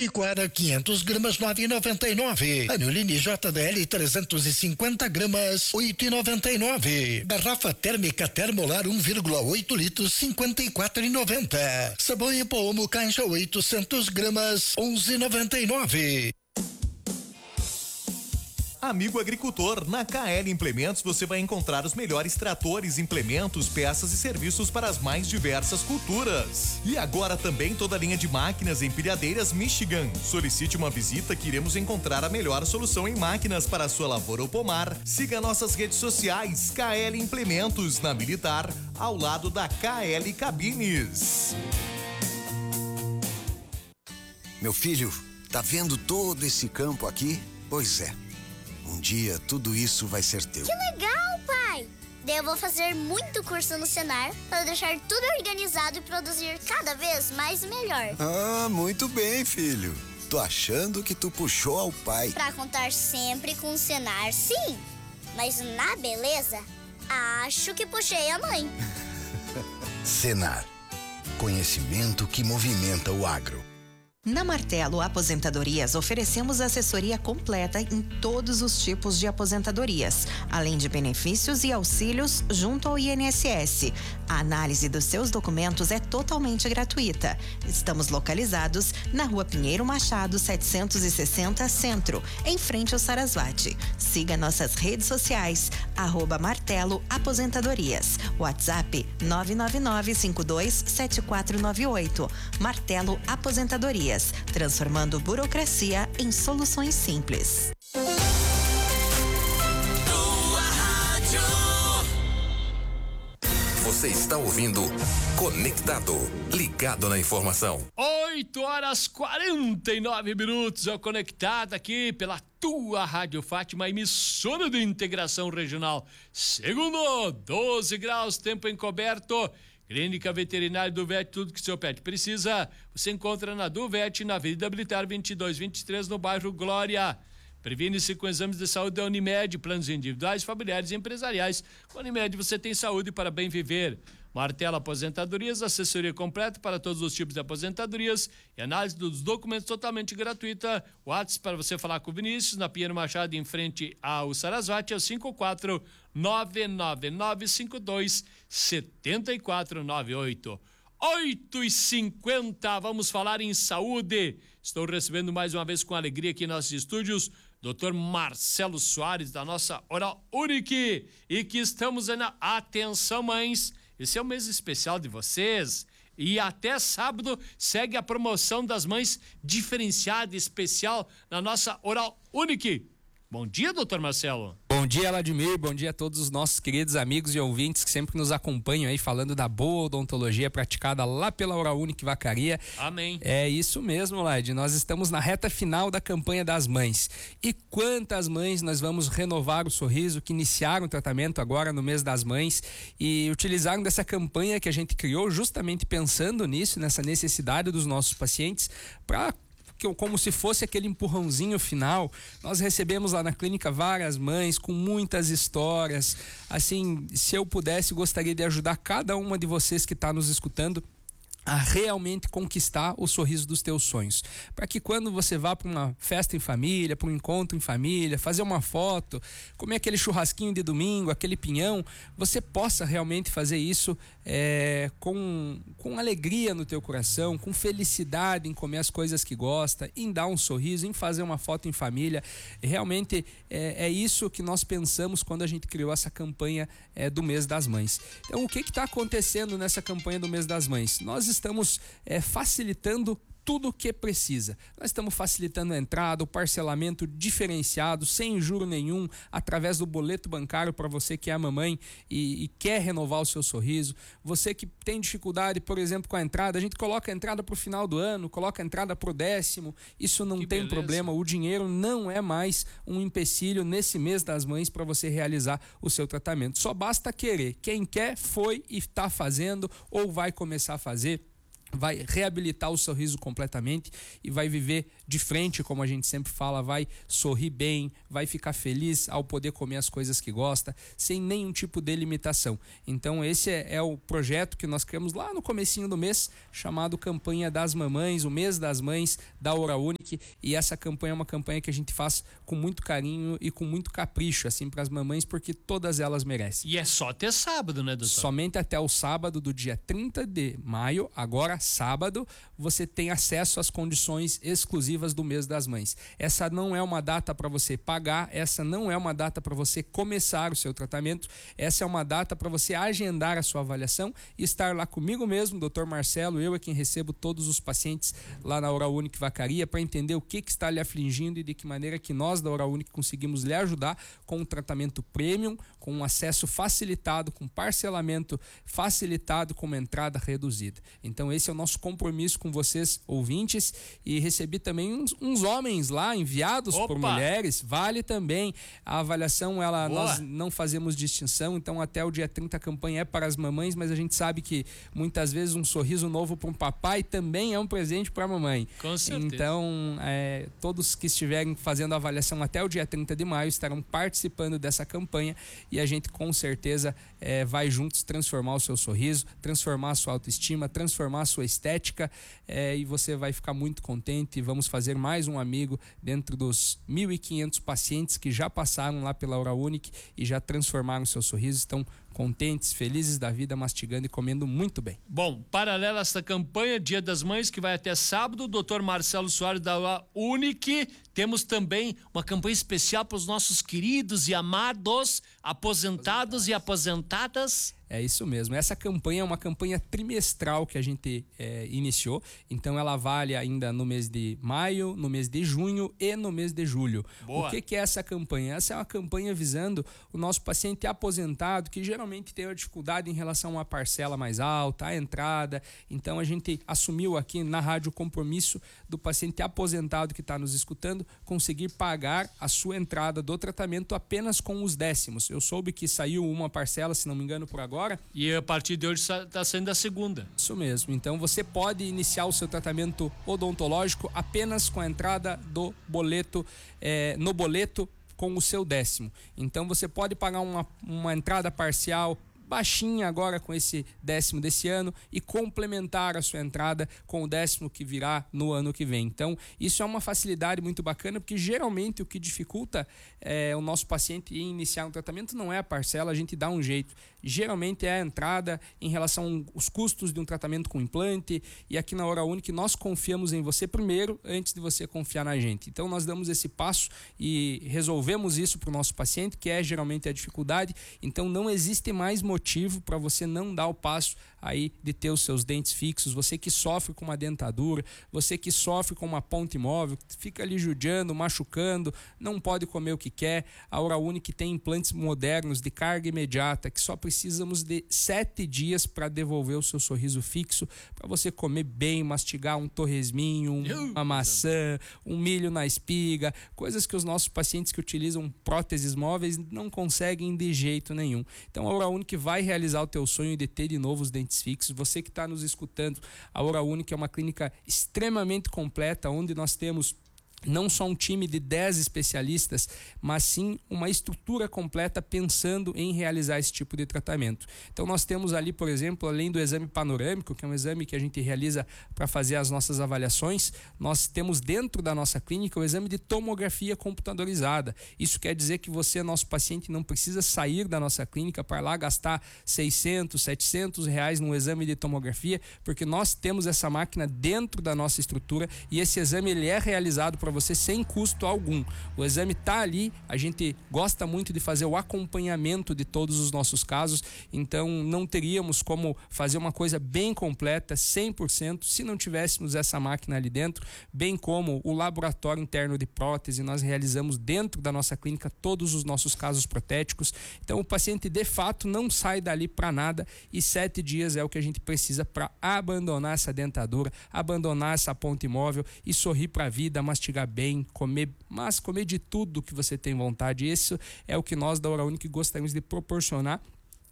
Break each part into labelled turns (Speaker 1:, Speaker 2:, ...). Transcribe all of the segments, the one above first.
Speaker 1: Taquara 500 gramas 9,99. Anilini JDL 350 gramas 8,99. Garrafa térmica Termolar 1,8 litros 54,90. Sabão em pó Omo caixa 800 gramas 11,99.
Speaker 2: Amigo agricultor, na KL Implementos você vai encontrar os melhores tratores, implementos, peças e serviços para as mais diversas culturas. E agora também toda a linha de máquinas empilhadeiras Michigan. Solicite uma visita que iremos encontrar a melhor solução em máquinas para a sua lavoura ou pomar. Siga nossas redes sociais, KL Implementos, na Militar, ao lado da KL Cabines.
Speaker 3: Meu filho, tá vendo todo esse campo aqui? Pois é. Um dia tudo isso vai ser teu.
Speaker 4: Que legal, pai! Daí eu vou fazer muito curso no Senar para deixar tudo organizado e produzir cada vez mais e melhor.
Speaker 3: Ah, muito bem, filho. Tô achando que tu puxou ao pai.
Speaker 4: Para contar sempre com o Senar, sim. Mas na beleza, acho que puxei a mãe.
Speaker 3: Senar. Conhecimento que movimenta o agro.
Speaker 5: Na Martelo Aposentadorias, oferecemos assessoria completa em todos os tipos de aposentadorias, além de benefícios e auxílios junto ao INSS. A análise dos seus documentos é totalmente gratuita. Estamos localizados na Rua Pinheiro Machado, 760 Centro, em frente ao Sarasvati. Siga nossas redes sociais, @Martelo Aposentadorias. WhatsApp 999527498. Martelo Aposentadorias. Transformando burocracia em soluções simples.
Speaker 6: Você está ouvindo Conectado, ligado na informação.
Speaker 7: 8h49, é o Conectado aqui pela tua Rádio Fátima, emissora de integração regional. Segundo, 12 graus, tempo encoberto. Clínica Veterinária do VET, tudo que seu pet precisa, você encontra na do VET, na Avenida Militar 2223, no bairro Glória. Previne-se com exames de saúde da Unimed, planos individuais, familiares e empresariais. Com a Unimed você tem saúde para bem viver. Martelo Aposentadorias, assessoria completa para todos os tipos de aposentadorias e análise dos documentos totalmente gratuita. WhatsApp para você falar com o Vinícius, na Pinheiro Machado, em frente ao Sarasvati, é o 54999527498. 8h50, vamos falar em saúde. Estou recebendo mais uma vez com alegria aqui em nossos estúdios Dr. Marcelo Soares, da nossa Oral Unique, e que estamos na atenção, mães. Esse é o mês especial de vocês e até sábado segue a promoção das mães diferenciada especial na nossa Oral Unique. Bom dia, doutor Marcelo.
Speaker 8: Bom dia, Vladimir. Bom dia a todos os nossos queridos amigos e ouvintes que sempre nos acompanham aí, falando da boa odontologia praticada lá pela Oral Unique Vacaria.
Speaker 7: Amém.
Speaker 8: É isso mesmo, Lad. Nós estamos na reta final da campanha das mães. E quantas mães nós vamos renovar o sorriso, que iniciaram o tratamento agora no mês das mães e utilizaram dessa campanha que a gente criou justamente pensando nisso, nessa necessidade dos nossos pacientes, para como se fosse aquele empurrãozinho final. Nós recebemos lá na clínica várias mães com muitas histórias. Assim, se eu pudesse, gostaria de ajudar cada uma de vocês que está nos escutando a realmente conquistar o sorriso dos teus sonhos, para que quando você vá para uma festa em família, para um encontro em família, fazer uma foto, comer aquele churrasquinho de domingo, aquele pinhão, você possa realmente fazer isso com alegria no teu coração, com felicidade em comer as coisas que gosta, em dar um sorriso, em fazer uma foto em família. Realmente é isso que nós pensamos quando a gente criou essa campanha do mês das mães. Então, o que está acontecendo nessa campanha do mês das mães? Nós estamos facilitando tudo o que precisa. Nós estamos facilitando a entrada, o parcelamento diferenciado, sem juro nenhum, através do boleto bancário para você que é a mamãe e quer renovar o seu sorriso. Você que tem dificuldade, por exemplo, com a entrada, a gente coloca a entrada para o final do ano, coloca a entrada para o 10º, isso não tem problema, o dinheiro não é mais um empecilho nesse mês das mães para você realizar o seu tratamento. Só basta querer. Quem quer foi e está fazendo ou vai começar a fazer. vai reabilitar o sorriso completamente e vai viver de frente, como a gente sempre fala, vai sorrir bem, vai ficar feliz ao poder comer as coisas que gosta, sem nenhum tipo de limitação. Então esse é o projeto que nós criamos lá no comecinho do mês, chamado Campanha das Mamães, o mês das mães da Ouraunik, e essa campanha é uma campanha que a gente faz com muito carinho e com muito capricho, assim, para as mamães, porque todas elas merecem.
Speaker 7: E é só até sábado, né, doutor?
Speaker 8: Somente até o sábado do dia 30 de maio, agora sábado, você tem acesso às condições exclusivas do mês das mães. Essa não é uma data para você pagar, essa não é uma data para você começar o seu tratamento, essa é uma data para você agendar a sua avaliação e estar lá comigo mesmo, Dr. Marcelo, eu é quem recebo todos os pacientes lá na Ouraunik Vacaria para entender o que está lhe afligindo e de que maneira que nós da Ouraunik conseguimos lhe ajudar com um tratamento premium, com um acesso facilitado, com parcelamento facilitado, com uma entrada reduzida. Então esse é o nosso compromisso com vocês, ouvintes, e recebi também uns homens lá enviados por mulheres, vale também a avaliação, nós não fazemos distinção, então até o dia 30 a campanha é para as mamães, mas a gente sabe que muitas vezes um sorriso novo para um papai também é um presente para a mamãe.
Speaker 7: Com certeza.
Speaker 8: Então todos que estiverem fazendo a avaliação até o dia 30 de maio estarão participando dessa campanha e a gente com certeza vai juntos transformar o seu sorriso, transformar a sua autoestima, transformar a sua estética, e você vai ficar muito contente. Vamos fazer mais um amigo dentro dos 1.500 pacientes que já passaram lá pela Ouraunik e já transformaram o seu sorriso, estão contentes, felizes da vida, mastigando e comendo muito bem.
Speaker 7: Bom, paralela a esta campanha, Dia das Mães, que vai até sábado, o Dr. Marcelo Soares da Ouraunik, temos também uma campanha especial para os nossos queridos e amados aposentados e aposentadas.
Speaker 8: É isso mesmo. Essa campanha é uma campanha trimestral que a gente iniciou. Então ela vale ainda no mês de maio, no mês de junho e no mês de julho.
Speaker 7: Boa.
Speaker 8: O que é essa campanha? Essa é uma campanha visando o nosso paciente aposentado que geralmente tem uma dificuldade em relação a uma parcela mais alta, a entrada. Então a gente assumiu aqui na rádio o compromisso do paciente aposentado que está nos escutando conseguir pagar a sua entrada do tratamento apenas com os décimos. Eu soube que saiu uma parcela, se não me engano, por agora.
Speaker 7: E a partir de hoje está saindo a segunda.
Speaker 8: Isso mesmo. Então você pode iniciar o seu tratamento odontológico apenas com a entrada do boleto, no boleto com o seu décimo. Então você pode pagar uma entrada parcial baixinha agora com esse décimo desse ano e complementar a sua entrada com o décimo que virá no ano que vem. Então isso é uma facilidade muito bacana, porque geralmente o que dificulta o nosso paciente em iniciar um tratamento não é a parcela, a gente dá um jeito. Geralmente é a entrada em relação aos custos de um tratamento com implante, e aqui na Ouraunik nós confiamos em você primeiro antes de você confiar na gente. Então nós damos esse passo e resolvemos isso para o nosso paciente, que é geralmente a dificuldade. Então não existe mais motivo para você não dar o passo aí de ter os seus dentes fixos. Você que sofre com uma dentadura, você que sofre com uma ponte móvel, fica ali judiando, machucando, não pode comer o que quer. A Ouraunik tem implantes modernos de carga imediata que só precisamos de 7 dias para devolver o seu sorriso fixo, para você comer bem, mastigar um torresminho, uma maçã, um milho na espiga, coisas que os nossos pacientes que utilizam próteses móveis não conseguem de jeito nenhum. Então a Ouraunik vai realizar o teu sonho de ter de novo os dentes fixos. Você que está nos escutando, a Ouraunik é uma clínica extremamente completa, onde nós temos não só um time de 10 especialistas, mas sim uma estrutura completa pensando em realizar esse tipo de tratamento. Então nós temos ali, por exemplo, além do exame panorâmico, que é um exame que a gente realiza para fazer as nossas avaliações, nós temos dentro da nossa clínica o exame de tomografia computadorizada. Isso quer dizer que você, nosso paciente, não precisa sair da nossa clínica para lá gastar 600, 700 reais num exame de tomografia, porque nós temos essa máquina dentro da nossa estrutura e esse exame ele é realizado para você sem custo algum. O exame está ali, a gente gosta muito de fazer o acompanhamento de todos os nossos casos, então não teríamos como fazer uma coisa bem completa, 100%, se não tivéssemos essa máquina ali dentro, bem como o laboratório interno de prótese. Nós realizamos dentro da nossa clínica todos os nossos casos protéticos, então o paciente de fato não sai dali para nada, e 7 dias é o que a gente precisa para abandonar essa dentadura, abandonar essa ponte móvel e sorrir para a vida, mastigar bem, comer de tudo que você tem vontade. Isso é o que nós da Ouraunik gostaríamos de proporcionar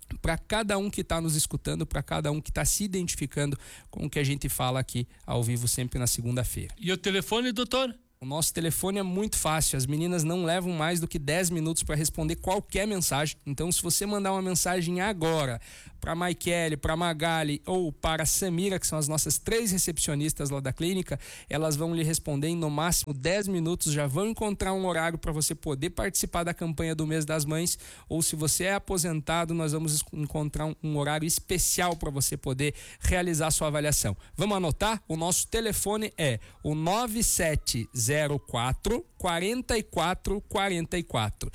Speaker 8: para cada um que está nos escutando, para cada um que está se identificando com o que a gente fala aqui ao vivo sempre na segunda-feira.
Speaker 7: E o telefone, doutor?
Speaker 8: O nosso telefone é muito fácil, as meninas não levam mais do que 10 minutos para responder qualquer mensagem. Então, se você mandar uma mensagem agora para Maikele, para Magali ou para a Samira, que são as nossas 3 recepcionistas lá da clínica, elas vão lhe responder em no máximo 10 minutos, já vão encontrar um horário para você poder participar da campanha do Mês das Mães, ou se você é aposentado, nós vamos encontrar um horário especial para você poder realizar sua avaliação. Vamos anotar? O nosso telefone é o 9704 4444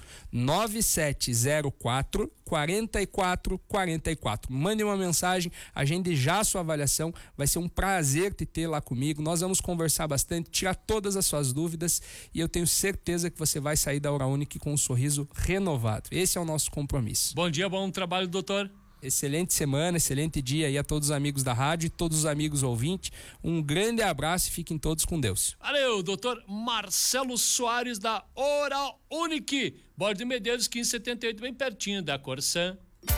Speaker 8: 9704 4444. Mande uma mensagem, agende já a sua avaliação, vai ser um prazer te ter lá comigo. Nós vamos conversar bastante, tirar todas as suas dúvidas e eu tenho certeza que você vai sair da Hora Única com um sorriso renovado. Esse é o nosso compromisso.
Speaker 7: Bom dia, bom trabalho, doutor.
Speaker 8: Excelente semana, excelente dia aí a todos os amigos da rádio e todos os amigos ouvintes. Um grande abraço e fiquem todos com Deus.
Speaker 7: Valeu, doutor Marcelo Soares da Hora Única, Borda de Medeiros 1578, bem pertinho da Corsã.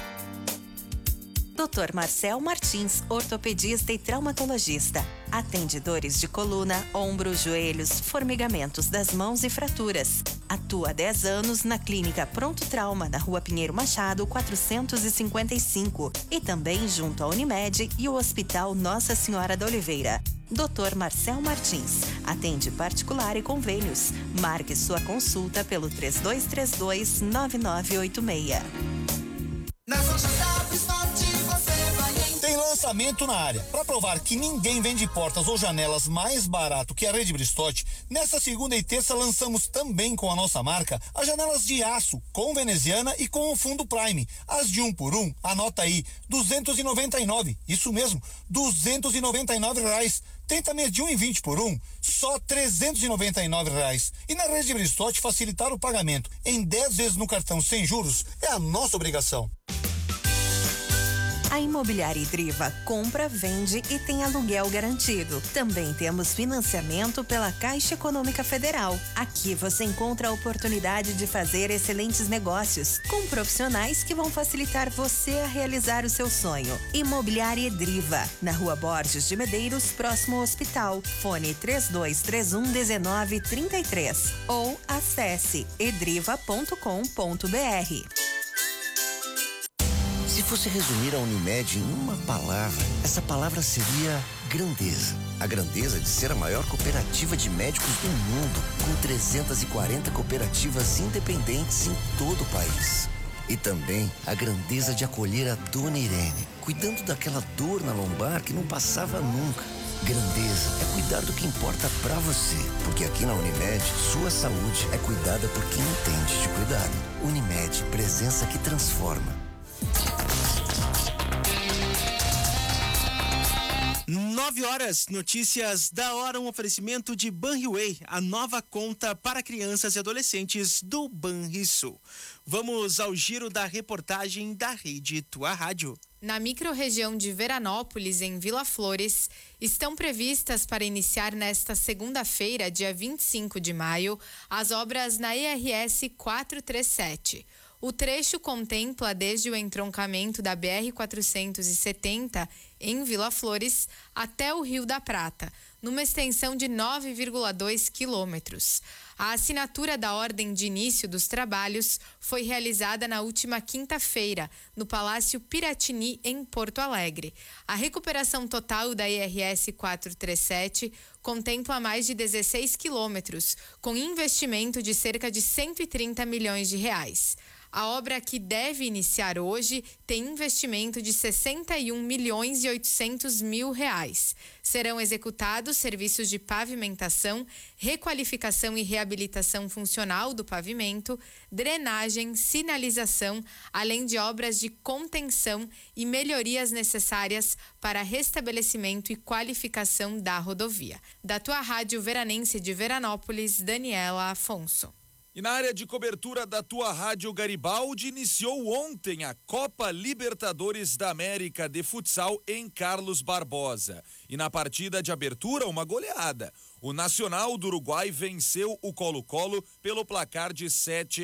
Speaker 5: Dr. Marcel Martins, ortopedista e traumatologista. Atende dores de coluna, ombro, joelhos, formigamentos das mãos e fraturas. Atua há 10 anos na Clínica Pronto Trauma, na Rua Pinheiro Machado, 455. E também junto à Unimed e o Hospital Nossa Senhora da Oliveira. Dr. Marcel Martins. Atende particular e convênios. Marque sua consulta pelo 3232-9986.
Speaker 9: Tem lançamento na área. Para provar que ninguém vende portas ou janelas mais barato que a Rede Bristotti, nesta segunda e terça lançamos também com a nossa marca as janelas de aço com veneziana e com o fundo Prime. As de 1 por 1, anota aí, R$299. Isso mesmo, R$299. Tem também de 1 e 20 por 1, só R$399. E na Rede Bristotti, facilitar o pagamento em 10 vezes no cartão sem juros é a nossa obrigação.
Speaker 5: A Imobiliária Idriva compra, vende e tem aluguel garantido. Também temos financiamento pela Caixa Econômica Federal. Aqui você encontra a oportunidade de fazer excelentes negócios com profissionais que vão facilitar você a realizar o seu sonho. Imobiliária Idriva, na Rua Borges de Medeiros, próximo ao hospital. Fone 3231-1933 ou acesse edriva.com.br.
Speaker 10: Se fosse resumir a Unimed em uma palavra, essa palavra seria grandeza. A grandeza de ser a maior cooperativa de médicos do mundo, com 340 cooperativas independentes em todo o país. E também a grandeza de acolher a Dona Irene, cuidando daquela dor na lombar que não passava nunca. Grandeza é cuidar do que importa pra você, porque aqui na Unimed, sua saúde é cuidada por quem entende de cuidado. Unimed, presença que transforma.
Speaker 11: 9h, notícias da hora, um oferecimento de Banriway, a nova conta para crianças e adolescentes do Banrisul. Vamos ao giro da reportagem da Rede Tua Rádio.
Speaker 12: Na microrregião de Veranópolis, em Vila Flores, estão previstas para iniciar nesta segunda-feira, dia 25 de maio, as obras na ERS 437. O trecho contempla desde o entroncamento da BR-470 em Vila Flores até o Rio da Prata, numa extensão de 9,2 quilômetros. A assinatura da ordem de início dos trabalhos foi realizada na última quinta-feira, no Palácio Piratini, em Porto Alegre. A recuperação total da IRS 437 contempla mais de 16 quilômetros, com investimento de cerca de 130 milhões de reais. A obra, que deve iniciar hoje, tem investimento de 61 milhões e 800 mil reais. Serão executados serviços de pavimentação, requalificação e reabilitação funcional do pavimento, drenagem, sinalização, além de obras de contenção e melhorias necessárias para restabelecimento e qualificação da rodovia. Da Tua Rádio Veranense de Veranópolis, Daniela Afonso.
Speaker 13: E na área de cobertura da Tua Rádio Garibaldi, iniciou ontem a Copa Libertadores da América de Futsal em Carlos Barbosa. E na partida de abertura, uma goleada. O Nacional do Uruguai venceu o Colo-Colo pelo placar de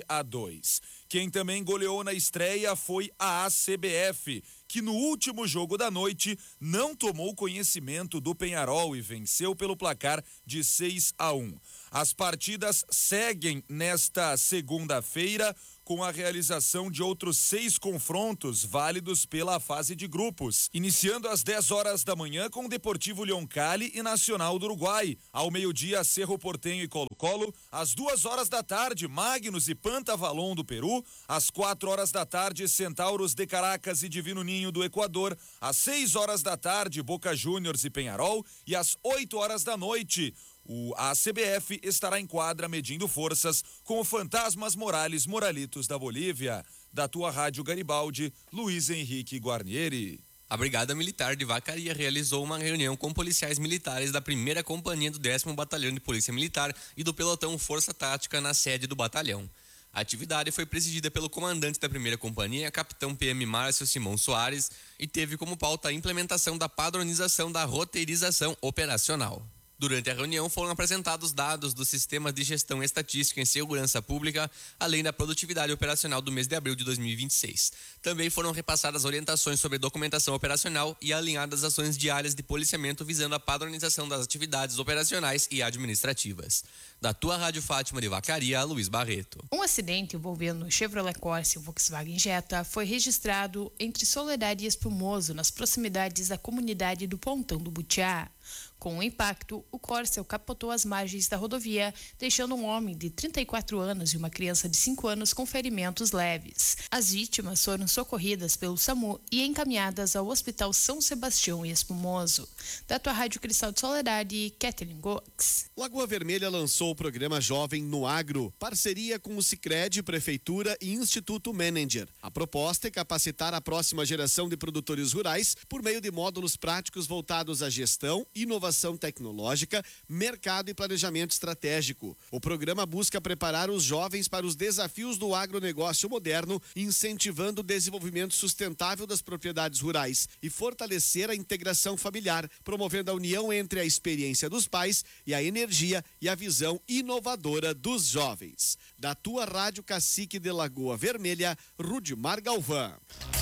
Speaker 13: 7-2. Quem também goleou na estreia foi a ACBF, que no último jogo da noite não tomou conhecimento do Peñarol e venceu pelo placar de 6-1. As partidas seguem nesta segunda-feira com a realização de outros 6 confrontos válidos pela fase de grupos, iniciando às 10 horas da manhã com Deportivo Leoncali e Nacional do Uruguai. Ao meio-dia, Cerro Porteño e Colo-Colo. Às 2 horas da tarde, Magnus e Pantavalon do Peru. Às 4 horas da tarde, Centauros de Caracas e Divino Ninho do Equador. Às 6 horas da tarde, Boca Juniors e Peñarol. E às 8 horas da noite, a CBF estará em quadra medindo forças com o Fantasmas Morales Moralitos da Bolívia. Da tua Rádio Garibaldi, Luiz Henrique Guarnieri.
Speaker 14: A Brigada Militar de Vacaria realizou uma reunião com policiais militares da 1ª Companhia do 10º Batalhão de Polícia Militar e do Pelotão Força Tática na sede do batalhão. A atividade foi presidida pelo comandante da 1ª Companhia, capitão PM Márcio Simão Soares, e teve como pauta a implementação da padronização da roteirização operacional. Durante a reunião foram apresentados dados do Sistema de Gestão Estatística em Segurança Pública, além da produtividade operacional do mês de abril de 2026. Também foram repassadas orientações sobre documentação operacional e alinhadas ações diárias de policiamento visando a padronização das atividades operacionais e administrativas. Da tua Rádio Fátima de Vacaria, Luiz Barreto.
Speaker 15: Um acidente envolvendo o Chevrolet Corsa e o Volkswagen Jetta foi registrado entre Soledade e Espumoso, nas proximidades da comunidade do Pontão do Butiá. Com o impacto, o Corsa capotou às margens da rodovia, deixando um homem de 34 anos e uma criança de 5 anos com ferimentos leves. As vítimas foram socorridas pelo SAMU e encaminhadas ao Hospital São Sebastião e Espumoso. Da tua Rádio Cristal de Soledade, Kathleen Gox.
Speaker 16: Lagoa Vermelha lançou o programa Jovem no Agro, parceria com o Sicredi, Prefeitura e Instituto Manager. A proposta é capacitar a próxima geração de produtores rurais por meio de módulos práticos voltados à gestão, inovação tecnológica, mercado e planejamento estratégico. O programa busca preparar os jovens para os desafios do agronegócio moderno, incentivando o desenvolvimento sustentável das propriedades rurais e fortalecer a integração familiar, promovendo a união entre a experiência dos pais e a energia e a visão inovadora dos jovens. Da tua Rádio Cacique de Lagoa Vermelha, Rudimar Galvão.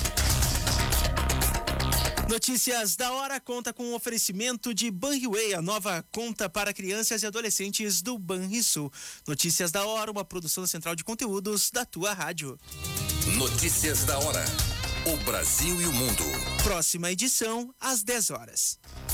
Speaker 11: Notícias da hora conta com um oferecimento de Banriway, a nova conta para crianças e adolescentes do Banrisul. Notícias da hora, uma produção da Central de Conteúdos da tua rádio.
Speaker 6: Notícias da hora. O Brasil e o mundo.
Speaker 11: Próxima edição, às 10 horas.